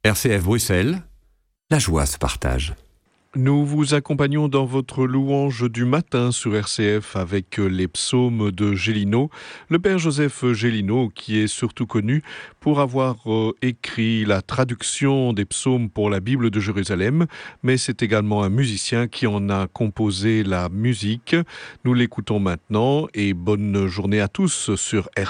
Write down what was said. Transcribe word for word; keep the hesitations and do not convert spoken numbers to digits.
R C F Bruxelles, la joie se partage. Nous vous accompagnons dans votre louange du matin sur R C F avec les psaumes de Gélineau. Le père Joseph Gélineau, qui est surtout connu pour avoir euh, écrit la traduction des psaumes pour la Bible de Jérusalem, mais c'est également un musicien qui en a composé la musique. Nous l'écoutons maintenant et bonne journée à tous sur R C F.